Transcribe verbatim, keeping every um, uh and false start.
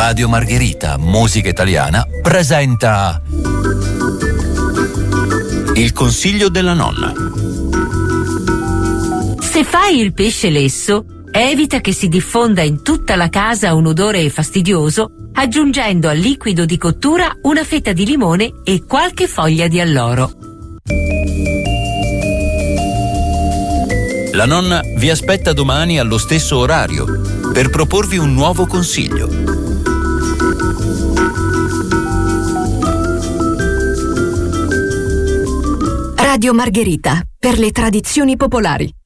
Radio Margherita, musica italiana, presenta Il consiglio della nonna. Se fai il pesce lesso, evita che si diffonda in tutta la casa un odore fastidioso, aggiungendo al liquido di cottura una fetta di limone e qualche foglia di alloro. La nonna vi aspetta domani allo stesso orario per proporvi un nuovo consiglio. Radio Margherita, per le tradizioni popolari.